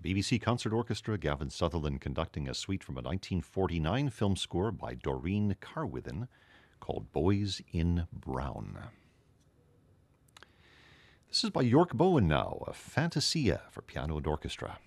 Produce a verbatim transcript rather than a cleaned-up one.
B B C Concert Orchestra, Gavin Sutherland conducting a suite from a nineteen forty-nine film score by Doreen Carwithen called Boys in Brown. This is by York Bowen now, a Fantasia for piano and orchestra.